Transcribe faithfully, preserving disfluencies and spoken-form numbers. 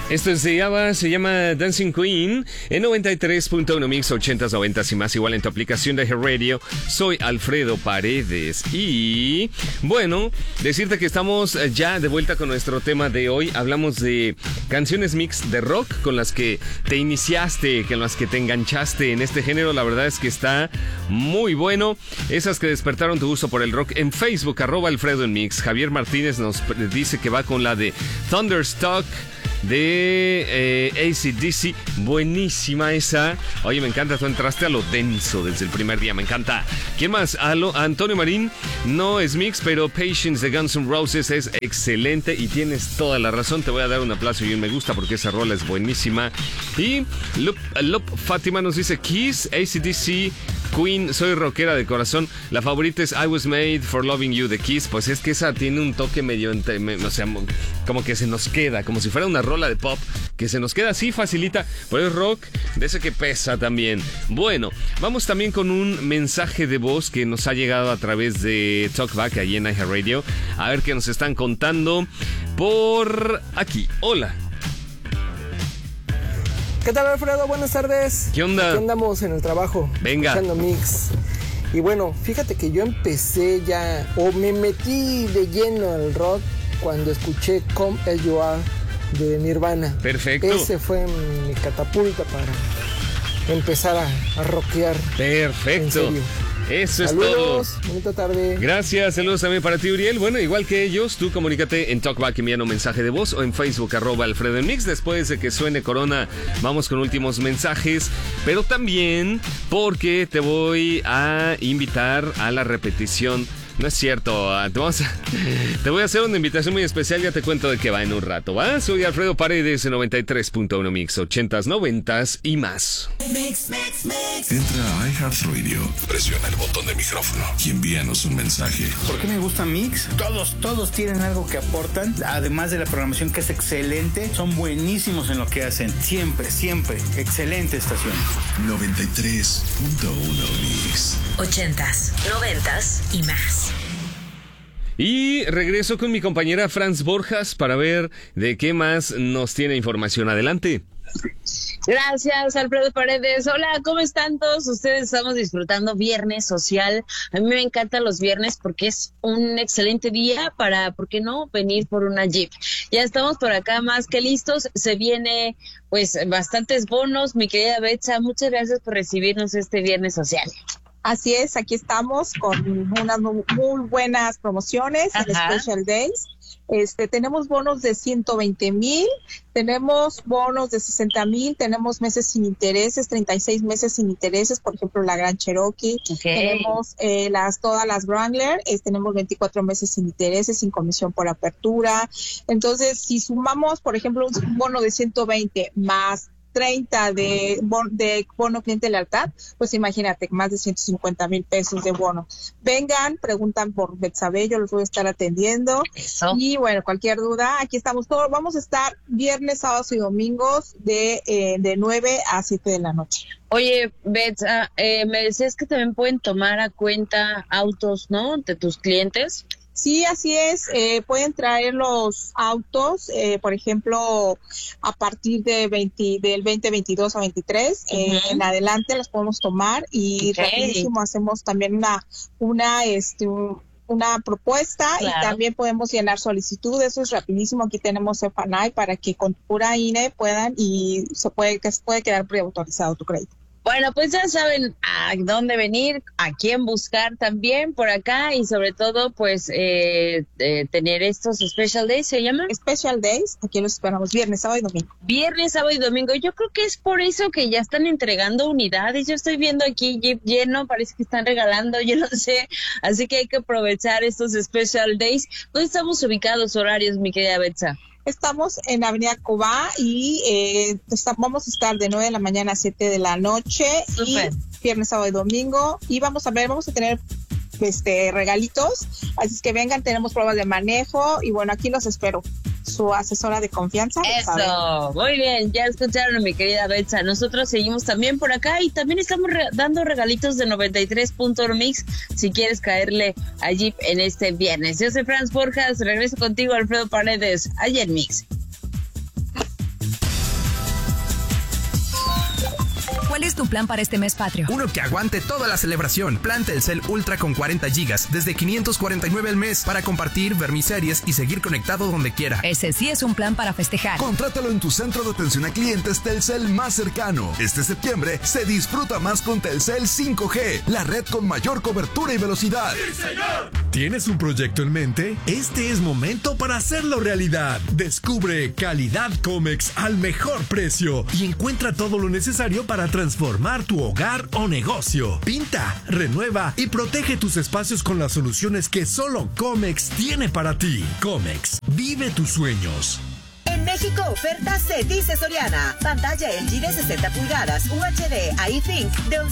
Esto se llama, se llama Dancing Queen en noventa y tres punto uno Mix, ochentas, noventas y más, igual en tu aplicación de iHeartRadio. Soy Alfredo Paredes y, bueno, decirte que estamos ya de vuelta con nuestro tema de hoy. Hablamos de canciones mix de rock con las que te iniciaste, con las que te enganchaste en este género. La verdad es que está muy bueno. Esas que despertaron tu gusto por el rock. En Facebook, arroba Alfredo en Mix. Javier Martínez nos dice que va con la de Thunderstruck de eh, A C D C, buenísima esa. Oye, me encanta, tú entraste a lo denso desde el primer día, me encanta. ¿Quién más? Alo, Antonio Marín, no es mix, pero Patience de Guns N' Roses es excelente y tienes toda la razón. Te voy a dar un aplauso y un me gusta porque esa rola es buenísima. Y Lup, Lup Fátima nos dice Kiss, A C D C, Queen, soy rockera de corazón. La favorita es I Was Made for Loving You de Kiss. Pues es que esa tiene un toque medio, o sea, como que se nos queda, como si fuera una rola de pop que se nos queda así facilita, pero es rock de ese que pesa también. Bueno, vamos también con un mensaje de voz que nos ha llegado a través de Talkback allí en iHeartRadio. A ver qué nos están contando por aquí. Hola. ¿Qué tal, Alfredo? Buenas tardes. ¿Qué onda? Aquí andamos en el trabajo. Venga. Escuchando mix. Y bueno, fíjate que yo empecé ya, o me metí de lleno al rock cuando escuché Come As You Are de Nirvana. Perfecto. Ese fue mi catapulta para empezar a, a rockear. Perfecto. En serio. Eso es Saludos, todo. bonita tarde. Gracias, saludos también para ti, Uriel. Bueno, igual que ellos, tú comunícate en Talkback enviando un mensaje de voz o en Facebook, arroba Alfredo en Mix. Después de que suene Corona, vamos con últimos mensajes, pero también porque te voy a invitar a la repetición. No es cierto, te, vamos a, te voy a hacer una invitación muy especial, ya te cuento de qué va en un rato, ¿va? Soy Alfredo Paredes en noventa y tres punto uno Mix, ochentas, noventas y más. Mix, mix, mix. Entra a iHeartRadio, presiona el botón de micrófono y envíanos un mensaje. ¿Por qué me gusta Mix? Todos, todos tienen algo que aportan, además de la programación que es excelente, son buenísimos en lo que hacen, siempre, siempre, excelente estación. noventa y tres punto uno Mix. Ochentas, noventas y más. Y regreso con mi compañera Franz Borjas para ver de qué más nos tiene información. Adelante. Gracias, Alfredo Paredes. Hola, ¿cómo están todos ustedes? Estamos disfrutando Viernes Social. A mí me encantan los viernes porque es un excelente día para, ¿por qué no?, venir por una Jeep. Ya estamos por acá más que listos. Se viene, pues, bastantes bonos. Mi querida Betsa, muchas gracias por recibirnos este Viernes Social. Así es, aquí estamos con unas muy buenas promociones en Special Days. Este, tenemos bonos de ciento veinte mil, tenemos bonos de sesenta mil, tenemos meses sin intereses, treinta y seis meses sin intereses, por ejemplo, la Gran Cherokee. Okay. Tenemos eh, las todas las Wrangler, eh, tenemos veinticuatro meses sin intereses, sin comisión por apertura. Entonces, si sumamos, por ejemplo, un bono de ciento veinte más treinta de, bon, de bono cliente lealtad, pues imagínate, más de ciento cincuenta mil pesos de bono. Vengan, preguntan por Betsabe, yo los voy a estar atendiendo. Eso. Y bueno, cualquier duda, aquí estamos todos. Vamos a estar viernes, sábados y domingos de, eh, de nueve a siete de la noche. Oye, Betsa, eh, me decías que también pueden tomar a cuenta autos, ¿no?, de tus clientes. Sí, así es. Eh, pueden traer los autos, eh, por ejemplo, a partir de veinte, del veinte veintidós a veintitrés, uh-huh. eh, en adelante las podemos tomar y okay. rapidísimo hacemos también una, una, este, un, una propuesta, claro. Y también podemos llenar solicitud. Eso es rapidísimo. Aquí tenemos F N I para que con pura I N E puedan y se puede, que se puede quedar preautorizado tu crédito. Bueno, pues ya saben a dónde venir, a quién buscar también por acá y sobre todo, pues, eh, eh, tener estos Special Days, ¿se llaman? Special Days, aquí los esperamos viernes, sábado y domingo. Viernes, sábado y domingo. Yo creo que es por eso que ya están entregando unidades. Yo estoy viendo aquí Jeep lleno, parece que están regalando, yo no sé. Así que hay que aprovechar estos Special Days. ¿Dónde estamos ubicados, horarios, mi querida Betsa? Estamos en Avenida Cobá y eh, está, vamos a estar de nueve de la mañana a siete de la noche. Super. Y viernes, sábado y domingo. Y vamos a ver, vamos a tener este regalitos. Así es que vengan, tenemos pruebas de manejo. Y bueno, aquí los espero. Su asesora de confianza. Eso, muy bien, ya escucharon a mi querida Betsa. Nosotros seguimos también por acá y también estamos re- dando regalitos de noventa y tres punto uno Mix si quieres caerle a Jeep en este viernes. Yo soy Franz Borjas, regreso contigo, Alfredo Paredes, allá en Mix. tu plan para este mes patrio? Uno que aguante toda la celebración. Plan Telcel Ultra con cuarenta gigas desde quinientos cuarenta y nueve al mes para compartir, ver mis series y seguir conectado donde quiera. Ese sí es un plan para festejar. Contrátalo en tu centro de atención a clientes Telcel más cercano. Este septiembre se disfruta más con Telcel cinco G, la red con mayor cobertura y velocidad. ¡Sí, señor! ¿Tienes un proyecto en mente? Este es momento para hacerlo realidad. Descubre calidad Comex al mejor precio y encuentra todo lo necesario para transformar tu hogar o negocio. Pinta, renueva y protege tus espacios con las soluciones que solo Comex tiene para ti. Comex, vive tus sueños. En México, oferta se dice Soriana. Pantalla L G de sesenta pulgadas U H D iThink de